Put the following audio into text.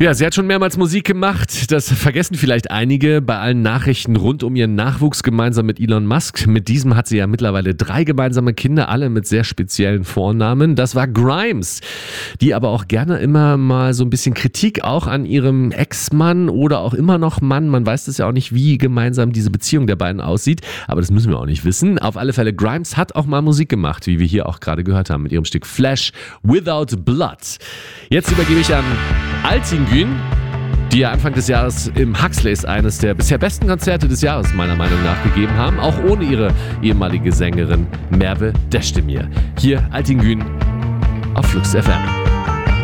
Ja, sie hat schon mehrmals Musik gemacht. Das vergessen vielleicht einige bei allen Nachrichten rund um ihren Nachwuchs gemeinsam mit Elon Musk. Mit diesem hat sie ja mittlerweile 3 gemeinsame Kinder, alle mit sehr speziellen Vornamen. Das war Grimes, die aber auch gerne immer mal so ein bisschen Kritik auch an ihrem Ex-Mann oder auch immer noch Mann. Man weiß das ja auch nicht, wie gemeinsam diese Beziehung der beiden aussieht, aber das müssen wir auch nicht wissen. Auf alle Fälle, Grimes hat auch mal Musik gemacht, wie wir hier auch gerade gehört haben, mit ihrem Stück Flesh Without Blood. Jetzt übergebe ich an Altin Gün, die ja Anfang des Jahres im Huxleys eines der bisher besten Konzerte des Jahres meiner Meinung nach gegeben haben, auch ohne ihre ehemalige Sängerin Merve Deschdemir. Hier Altin Gün auf Flux FM.